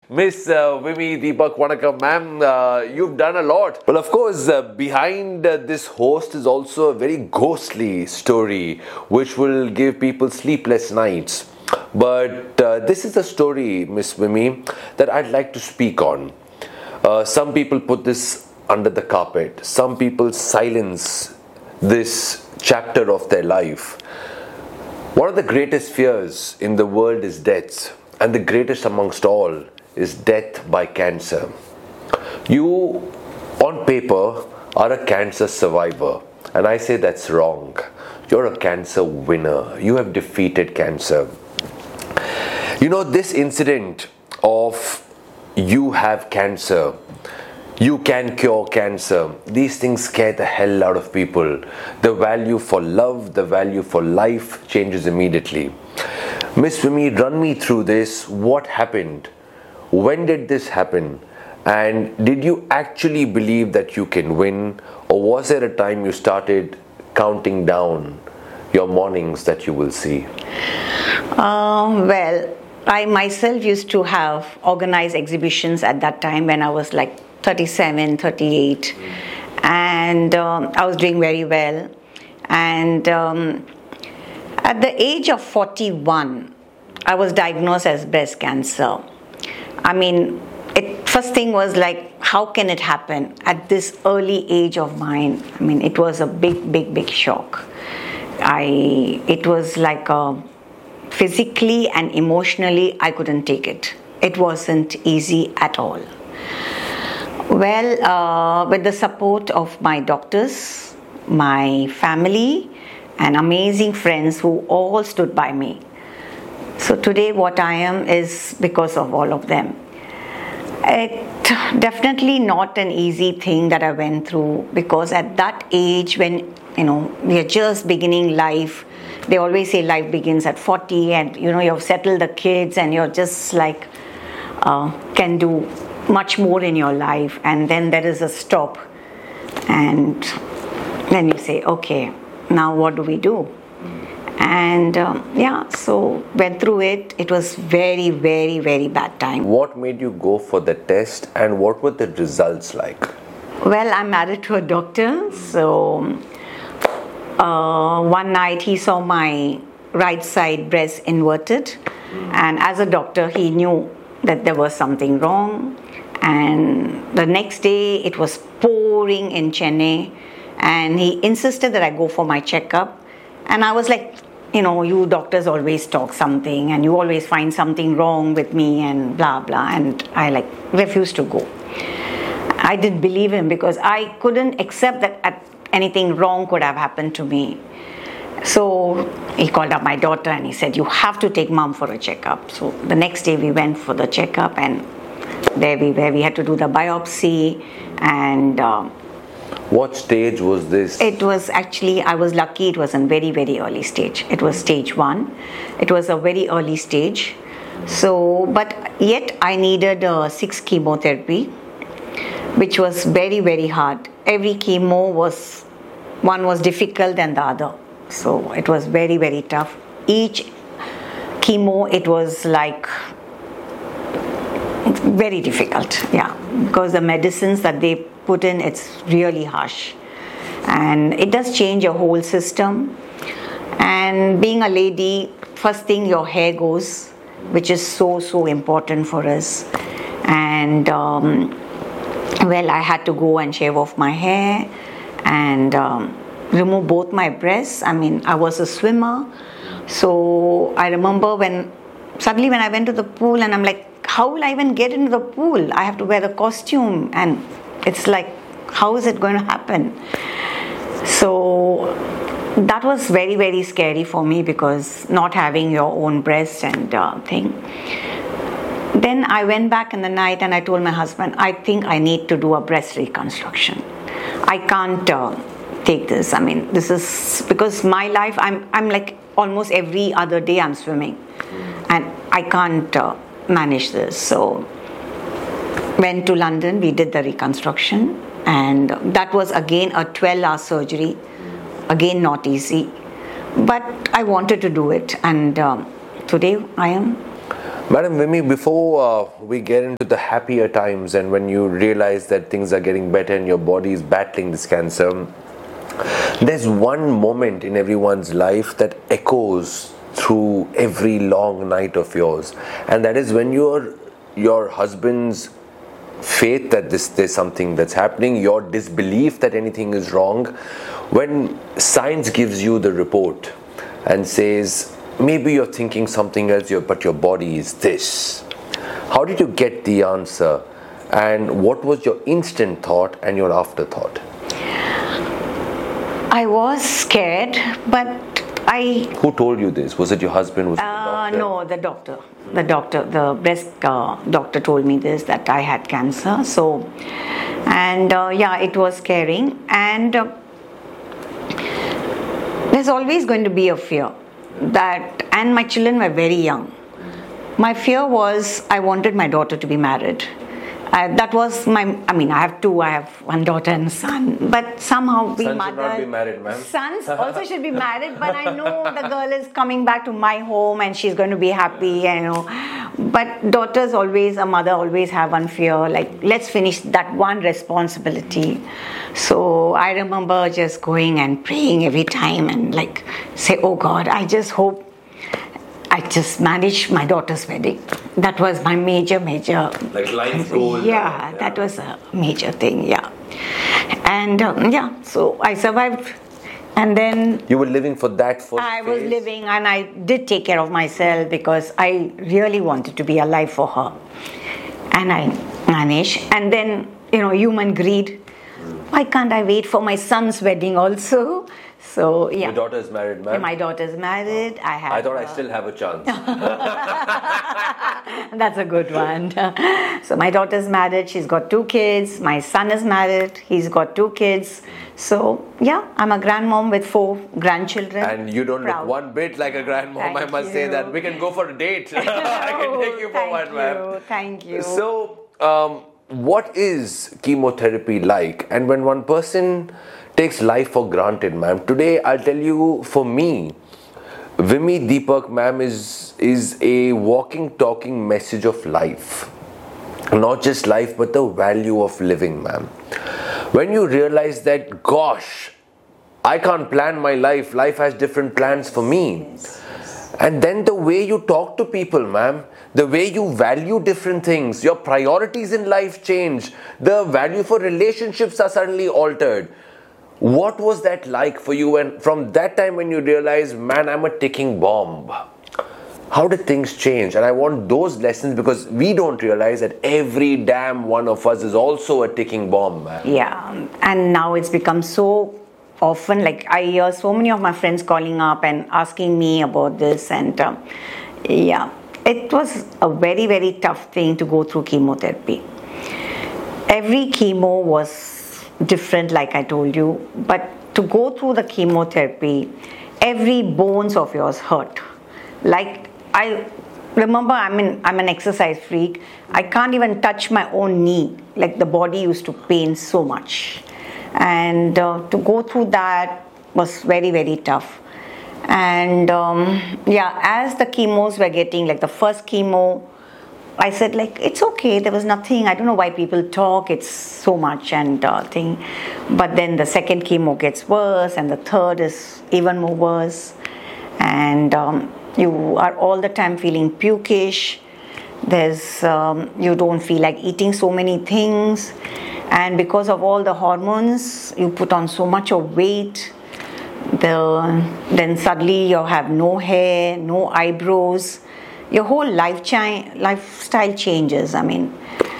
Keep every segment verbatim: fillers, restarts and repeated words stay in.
Miss uh, Vimi Deepak Vanakkam, ma'am, uh, you've done a lot. Well, of course, uh, behind uh, this host is also a very ghostly story which will give people sleepless nights. But uh, this is a story, Miss Vimi, that I'd like to speak on. Uh, some people put this under the carpet. Some people silence this chapter of their life. One of the greatest fears in the world is death, and the greatest amongst all is death by cancer. You, on paper, are a cancer survivor, and I say that's wrong. You're a cancer winner. You have defeated cancer. You know, this incident of you have cancer, you can cure cancer, these things scare the hell out of people. The value for love, the value for life changes immediately. Miss Vimi, run me through this. What happened? When did this happen? And did you actually believe that you can win? Or was there a time you started counting down your mornings that you will see? Uh, well, I myself used to have organized exhibitions at that time when I was like thirty-seven, thirty-eight, and um, I was doing very well. And um, at the age of forty-one, I was diagnosed as breast cancer. I mean, it, first thing was like, how can it happen at this early age of mine? I mean, it was a big, big, big shock. I, it was like a, physically and emotionally, I couldn't take it. It wasn't easy at all. Well, uh, with the support of my doctors, my family, and amazing friends who all stood by me. So today what I am is because of all of them. It definitely not an easy thing that I went through, because at that age when, you know, we are just beginning life, they always say life begins at forty, and you know, you've settled the kids and you're just like uh, can do much more in your life, and then there is a stop, and then you say, okay, now what do we do? And um, yeah, so went through it. It was very, very, very bad time. What made you go for the test, and what were the results like? Well, I'm married to a doctor, so uh, one night he saw my right side breast inverted, mm. and as a doctor he knew that there was something wrong. And the next day it was pouring in Chennai, and he insisted that I go for my checkup. And I was like, you know, you doctors always talk something and you always find something wrong with me and blah blah, and I like refused to go. I didn't believe him because I couldn't accept that anything wrong could have happened to me. So he called up my daughter and he said, you have to take mom for a checkup. So the next day we went for the checkup, and there we were. We had to do the biopsy. And uh, what stage was this? It was actually, I was lucky, it was in very, very early stage. It was stage one. It was a very early stage. So, but yet I needed uh, six chemotherapy, which was very, very hard. Every chemo was, one was difficult than the other. So it was very, very tough. Each chemo, it was like very difficult, yeah, because the medicines that they put in, it's really harsh, and it does change your whole system. And being a lady, first thing your hair goes, which is so so important for us. And um, well, I had to go and shave off my hair and um, remove both my breasts. I mean, I was a swimmer, so I remember when suddenly when I went to the pool, and I'm like, how will I even get into the pool? I have to wear the costume, and it's like, how is it going to happen? So that was very, very scary for me, because not having your own breast and uh, thing. Then I went back in the night and I told my husband, I think I need to do a breast reconstruction. I can't uh, take this. I mean, this is because my life, I'm, I'm like almost every other day I'm swimming, and I can't uh, manage this. So went to London, we did the reconstruction, and that was again a twelve hour surgery, again not easy, but I wanted to do it, and um, today I am. Madam Vimy, before uh, we get into the happier times and when you realize that things are getting better and your body is battling this cancer, there's one moment in everyone's life that echoes through every long night of yours, and that is when your your husband's faith that this there's something that's happening, your disbelief that anything is wrong, when science gives you the report and says maybe you're thinking something else, but your body is this. How did you get the answer, and what was your instant thought and your afterthought? I was scared, but I... Who told you this? Was it your husband? Was it the Uh, doctor? no, the doctor. The doctor, the breast uh, doctor told me this, that I had cancer. So, and uh, yeah, it was scaring. And uh, there's always going to be a fear. That, and my children were very young. My fear was I wanted my daughter to be married. Uh, that was my, I mean, I have two, I have one daughter and a son, but somehow we Sons mother... should not be married, ma'am. Sons also should be married, but I know the girl is coming back to my home and she's going to be happy, you know. But daughters always, a mother always have one fear, like, let's finish that one responsibility. So I remember just going and praying every time and like say, oh God, I just hope I just managed my daughter's wedding. That was my major, major... Like life goal. Yeah, yeah, that was a major thing, yeah. And um, yeah, so I survived. And then... You were living for that first I was phase? living, and I did take care of myself because I really wanted to be alive for her. And I managed. And then, you know, human greed. Why can't I wait for my son's wedding also? So, yeah. Your daughter is married, ma'am? My daughter's married. I have. I thought uh, I still have a chance. That's a good one. So my daughter's married. She's got two kids. My son is married. He's got two kids. So, yeah, I'm a grandmom with four grandchildren. And you don't Proud. look one bit like a grandmom, I Thank must say you. that. We can go for a date. I can take you for Thank one, ma'am. you. Thank you. So, um, what is chemotherapy like? And when one person takes life for granted, ma'am, today I'll tell you, for me, Vimy Deepak, ma'am, is, is a walking, talking message of life. Not just life, but the value of living, ma'am. When you realize that, gosh, I can't plan my life, life has different plans for me. And then the way you talk to people, ma'am, the way you value different things, your priorities in life change, the value for relationships are suddenly altered. What was that like for you? And from that time when you realized, man, I'm a ticking bomb, how did things change? And I want those lessons, because we don't realize that every damn one of us is also a ticking bomb, man. Yeah, and now it's become so often, like I hear so many of my friends calling up and asking me about this, and um, yeah, it was a very, very tough thing to go through chemotherapy. Every chemo was different, like I told you, but to go through the chemotherapy, every bones of yours hurt. Like I remember, I'm in, I'm an exercise freak. I can't even touch my own knee. Like the body used to pain so much. And uh, to go through that was very, very tough. And um, yeah, as the chemos were getting, like the first chemo, I said like, it's okay, there was nothing. I don't know why people talk, it's so much and uh, thing. But then the second chemo gets worse, and the third is even more worse. And um, you are all the time feeling pukish. There's, um, you don't feel like eating so many things. And because of all the hormones, you put on so much of weight. The, then suddenly you have no hair, no eyebrows. Your whole life chi- lifestyle changes, I mean.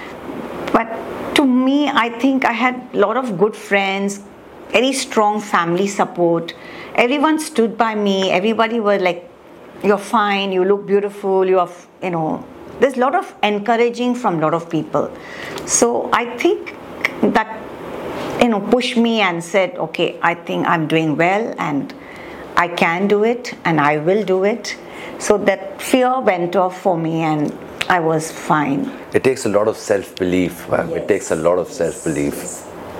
But to me, I think I had a lot of good friends, very strong family support. Everyone stood by me. Everybody was like, you're fine, you look beautiful, you are, you know. There's a lot of encouraging from a lot of people. So I think that, you know, pushed me and said, okay, I think I'm doing well and I can do it and I will do it. So that fear went off for me and I was fine. It takes a lot of self-belief, ma'am. Yes. It takes a lot of self-belief.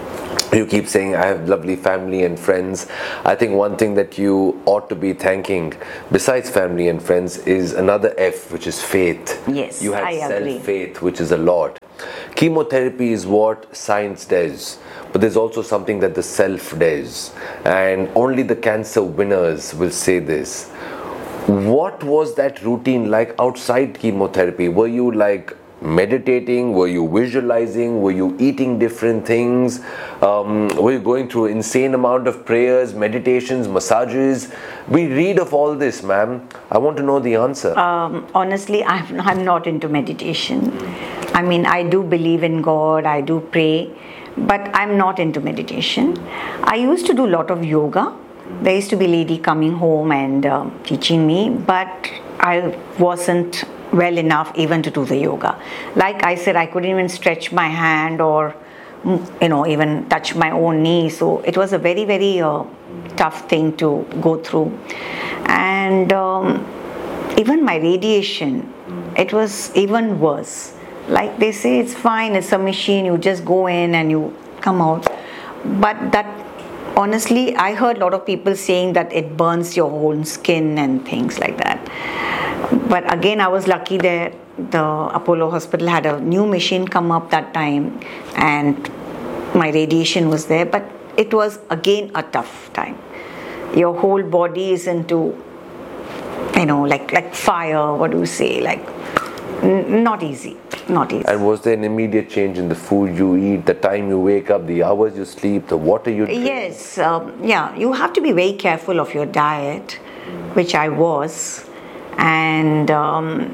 You keep saying, I have lovely family and friends. I think one thing that you ought to be thanking, besides family and friends, is another F, which is faith. Yes, you have I agree. self-faith, which is a lot. Chemotherapy is what science does, but there's also something that the self does. And only the cancer winners will say this. What was that routine like outside chemotherapy? Were you like meditating? Were you visualizing? Were you eating different things? Um, were you going through insane amount of prayers, meditations, massages? We read of all this, ma'am. I want to know the answer. Um, honestly, I'm, I'm not into meditation. I mean, I do believe in God, I do pray, but I'm not into meditation. I used to do a lot of yoga. There used to be a lady coming home and uh, teaching me, but I wasn't well enough even to do the yoga. Like I said, I couldn't even stretch my hand or, you know, even touch my own knee. So it was a very, very uh, tough thing to go through. And um, even my radiation, it was even worse. Like they say, it's fine, it's a machine, you just go in and you come out. But that, honestly, I heard a lot of people saying that it burns your whole skin and things like that. But again, I was lucky that the Apollo Hospital had a new machine come up that time and my radiation was there. But it was again a tough time. Your whole body is into, you know, like, like fire, what do you say, like n- not easy. Not easy. And was there an immediate change in the food you eat, the time you wake up, the hours you sleep, the water you drink? Yes, um, yeah, you have to be very careful of your diet, which I was, and um,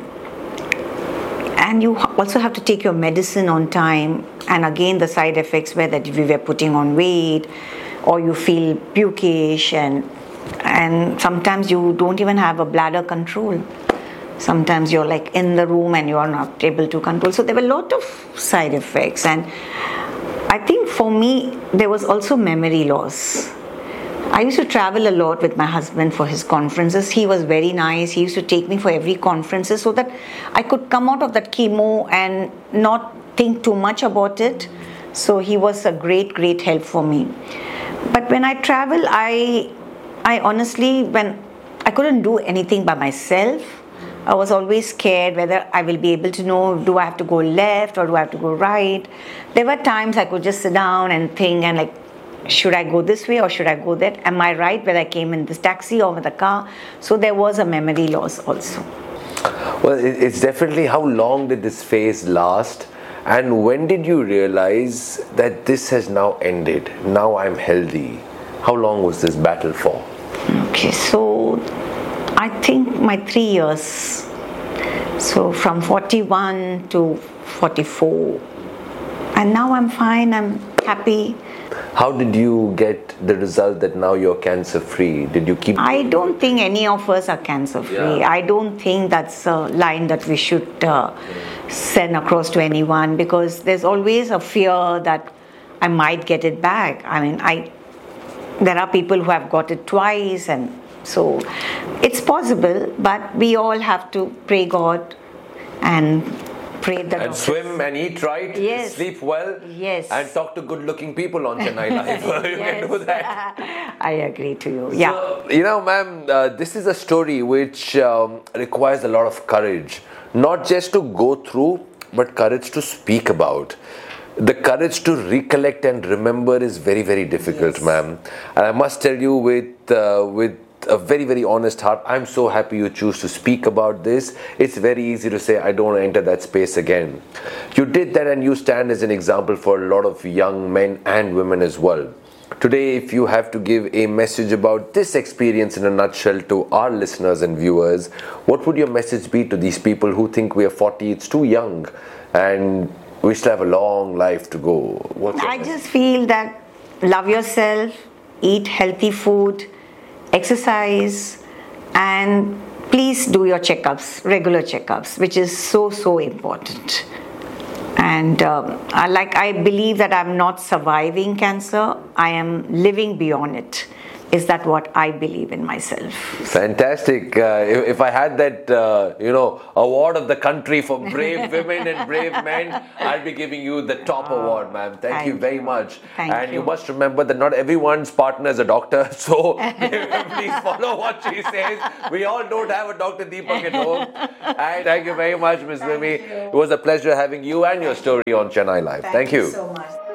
and you also have to take your medicine on time. And again, the side effects were that we were putting on weight, or you feel pukish, and and sometimes you don't even have a bladder control. Sometimes you're like in the room and you are not able to control. So there were a lot of side effects. And I think for me, there was also memory loss. I used to travel a lot with my husband for his conferences. He was very nice. He used to take me for every conference so that I could come out of that chemo and not think too much about it. So he was a great, great help for me. But when I travel, I, I honestly, when I couldn't do anything by myself, I was always scared whether I will be able to know, do I have to go left or do I have to go right? There were times I could just sit down and think and like, should I go this way or should I go that? Am I right whether I came in this taxi or with a car? So there was a memory loss also. Well, it's definitely, how long did this phase last? And when did you realize that this has now ended? Now I'm healthy. How long was this battle for? Okay, so I think my three years, so from forty-one to forty-four, and now I'm fine, I'm happy. How did you get the result that now you're cancer free? Did you keep... I don't think any of us are cancer free. Yeah. I don't think that's a line that we should uh, send across to anyone, because there's always a fear that I might get it back. I mean, I there are people who have got it twice, and so it's possible, but we all have to pray God and pray that. And swim and eat right, yes. Sleep well, yes. And talk to good looking people on Chennai Live. You yes. can do that. I agree to you. Yeah. So, you know, ma'am, uh, this is a story which um, requires a lot of courage. Not just to go through, but courage to speak about. The courage to recollect and remember is very, very difficult, yes. ma'am. And I must tell you, with uh, with a very, very honest heart, I'm so happy you choose to speak about this. It's very easy to say, I don't want to enter that space again. You did that, and you stand as an example for a lot of young men and women as well. Today, if you have to give a message about this experience in a nutshell to our listeners and viewers, what would your message be to these people who think we are forty, it's too young, and we still have a long life to go? What's I just feel that love yourself, eat healthy food, exercise, and please do your checkups, regular checkups, which is so, so important. And um, I, like I believe that I'm not surviving cancer, I am living beyond it. is that what I believe in myself. Fantastic. Uh, if, if I had that, uh, you know, award of the country for brave women and brave men, I'd be giving you the top oh, award, ma'am. Thank, thank you very much. Thank and you. you must remember that not everyone's partner is a doctor, so please follow what she says. We all don't have a Doctor Deepak at home. And thank you very much, Miz Mimi. It was a pleasure having you and your story on Chennai Live. Thank, thank you. you so much.